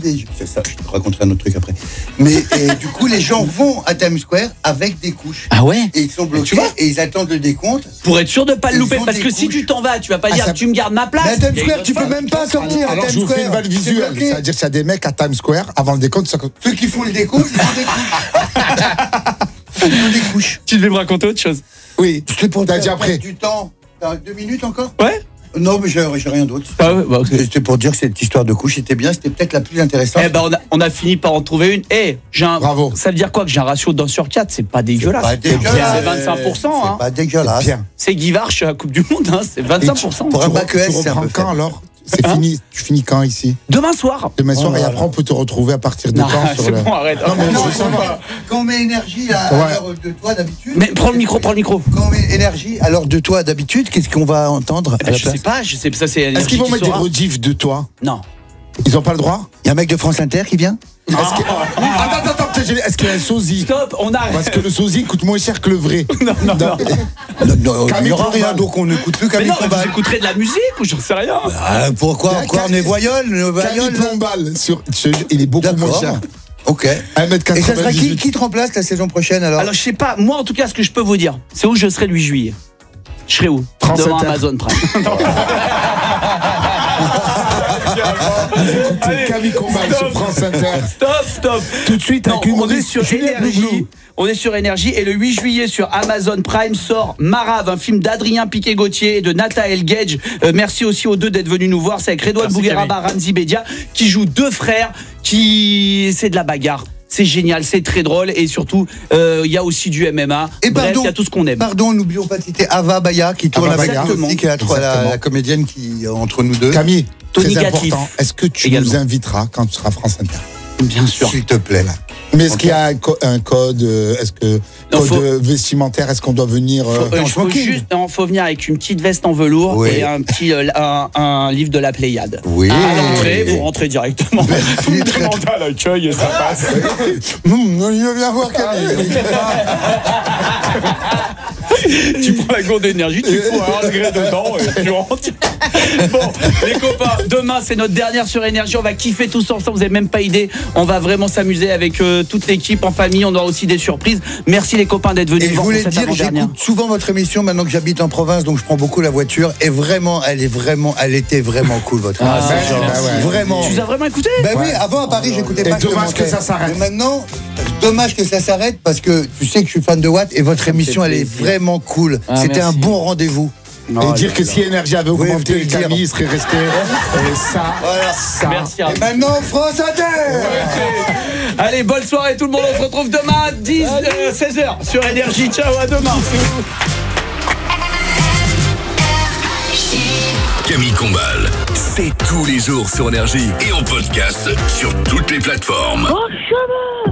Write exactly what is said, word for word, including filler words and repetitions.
les... C'est ça, je te raconterai un autre truc après. Mais et, du coup, les gens vont à Times Square avec des couches. Ah ouais. Et ils sont bloqués et, et ils attendent le décompte. Pour être sûr de pas le Ils louper. ont Parce des que si couches. tu t'en vas, tu vas pas Ah, dire ça- tu me gardes ma place. Mais à Times Il y a Square, une tu autre peux fois. même pas sortir. à Alors, Times je vous fais Square. une balle C'est visuelle. bloqué. C'est-à-dire qu'il y a des mecs à Times Square, avant le décompte, ça... Ceux qui font le décompte, ils ont des couches. Ils ont des couches. Tu devais me raconter autre chose. Oui, C'est pour t'as te dit faire après. perdre du temps. T'as deux minutes encore? Ouais. Non, mais j'ai, j'ai rien d'autre. Ah ouais, bah, ok. C'était pour dire que cette histoire de couches était bien, c'était peut-être la plus intéressante. Eh ben on a, on a fini par en trouver une. Eh, j'ai un. Bravo. Ça veut dire quoi que j'ai un ratio d'un sur quatre? C'est pas dégueulasse. pas dégueulasse. C'est vingt-cinq pour cent. C'est Hein. pas dégueulasse. Bien. C'est Guy Varche à la Coupe du Monde. Hein. C'est vingt-cinq pour cent. Pour un bac E Tu S, c'est un reprends peu quand faible. alors? C'est Hein fini. Tu finis quand ici? Demain soir. Demain soir, Oh et là après là. on peut te retrouver à partir de Non, quand sur c'est le... bon, arrête. Non, mais Non, je sens pas. quand on met énergie à, Ouais. à l'heure de toi d'habitude. Mais prends le micro, prends le micro. Quand on met énergie à l'heure de toi d'habitude, qu'est-ce qu'on va entendre à Eh ben, la je place? sais pas, je sais ça c'est. Est-ce Énergie qu'ils vont qui mettre saura. des rediffs de toi? Non. Ils ont pas le droit? Il y a un mec de France Inter qui vient? Est-ce que... Attends, attends, attends, peut-être j'ai- est-ce qu'il y a un sosie? Stop, on arrête. Parce que le sosie coûte moins cher que le vrai. Non, non, non. Non, non, il Camille n'y aura rien, Combal. donc on n'écoute plus Mais Camille non, mais Combal. vous écouterez de la musique ou j'en sais rien. Ah, pourquoi Cam- encore des voyelles, des Camille voyelles là Plombal, sur... je- il est beaucoup moins D'accord. cher. Ok. un mètre Et ça sera qui, quatre-vingt-dix-huit. qui te remplace la saison prochaine alors? Alors je sais pas, moi en tout cas ce que je peux vous dire, c'est où je serai le huit juillet. Je serai où? France Devant Inter. Amazon Prime. Écoutez, Camille Combal sur France Inter. Stop, stop. Tout de suite, Non, avec on est humoriste sur Julien Énergie. Bloublou. On est sur Énergie et le huit juillet sur Amazon Prime sort Marave, un film d'Adrien Piquet-Gauthier et de Nathael Gage. Euh, merci aussi aux deux d'être venus nous voir. C'est avec Redouane Merci, Bougueraba, Ramzi Bedia qui jouent deux frères qui c'est de la bagarre. C'est génial, c'est très drôle et surtout il euh, y a aussi du M M A. Et Bref, pardon, il y a tout ce qu'on aime. Pardon, n'oublions pas de citer Ava Baya qui tourne Ava avec Baya. nous aussi, qui est la, la, Exactement. la comédienne qui entre nous deux. Camille, Tony très Gatif. important. Est-ce que tu Également. nous inviteras quand tu seras France Inter? Bien sûr. S'il te plaît. Mais est-ce qu'il y a un, co- un code euh, Est-ce que Non, code faut- euh, vestimentaire? Est-ce qu'on doit venir euh, Il en faut smoking. juste, non, faut venir avec une petite veste en velours Oui. et un petit euh, un, un livre de la Pléiade. Oui. À l'entrée, vous rentrez directement. Vous me très- demandez à l'accueil et ça passe. Hum, il veut bien voir Camille. Tu prends la gourde d'énergie, tu fous un degré dedans et tu rentres. Bon, les copains, demain c'est notre dernière sur Énergie. On va kiffer tous ensemble, vous n'avez même pas idée. On va vraiment s'amuser avec euh, toute l'équipe en famille. On aura aussi des surprises. Merci les copains d'être venus Et nous je voir voulais pour cette dire, avant-dernière. j'écoute souvent votre émission maintenant que j'habite en province, donc je prends beaucoup la voiture. Et vraiment, elle est vraiment, elle était vraiment cool votre Ah, émission. c'est gentil. bah ouais. Vraiment. Tu nous as vraiment écouté? Ben oui, Ouais. avant à Paris, j'écoutais Et pas. je te dommage que mentais. ça s'arrête. Mais maintenant, dommage que ça s'arrête parce que tu sais que je suis fan de Watt et votre émission, elle est plaisir. vraiment cool. Ah, C'était un merci. bon rendez-vous. Et dire que si Énergie avait Oui, augmenté, faut le dire. Camille il serait resté. Et ça, Voilà. ça. Merci. Et maintenant, France Inter. Allez, bonne soirée tout le monde. On se retrouve demain à dix, euh, seize heures sur Énergie. Ciao, à demain. Camille Combal, c'est tous les jours sur Énergie et en podcast sur toutes les plateformes. Oh, chemin